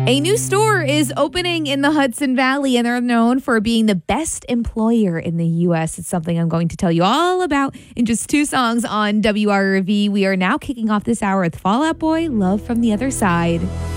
A new store is opening in the Hudson Valley, and they're known for being the best employer in the U.S. It's something I'm going to tell you all about in just two songs on WRV. We are now kicking off this hour with Fall Out Boy, Love from the Other Side.